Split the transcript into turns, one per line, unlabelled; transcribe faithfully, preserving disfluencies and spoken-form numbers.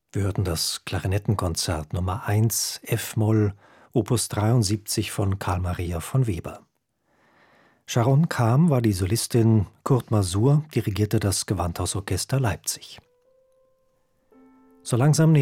Wir hörten das Klarinettenkonzert Nummer eins f-Moll Opus dreiundsiebzig von Carl Maria von Weber. Sharon Kam war die Solistin, Kurt Masur dirigierte das Gewandhausorchester Leipzig. So langsam